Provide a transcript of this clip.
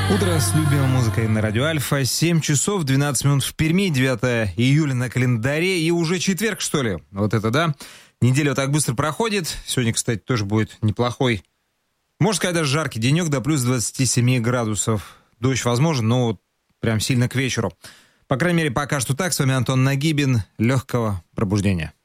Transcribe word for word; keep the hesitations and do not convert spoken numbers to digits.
Утро с любимой музыкой на радио Альфа. семь часов двенадцать минут в Перми, девятое июля на календаре. И уже четверг, что ли? Вот это да. Неделя вот так быстро проходит. Сегодня, кстати, тоже будет неплохой, можно сказать, даже жаркий денек, до плюс двадцати семи градусов. Дождь возможен, но вот прям сильно к вечеру. По крайней мере, пока что так. С вами Антон Нагибин. Легкого пробуждения.